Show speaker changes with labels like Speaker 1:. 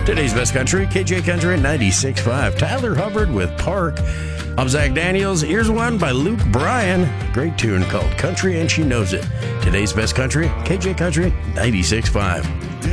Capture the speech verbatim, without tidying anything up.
Speaker 1: Today's Best Country, K J Country ninety-six point five. Tyler Hubbard with Park. I'm Zach Daniels. Here's one by Luke Bryan. Great tune called Country and She Knows It. Today's Best Country, K J Country ninety-six point five.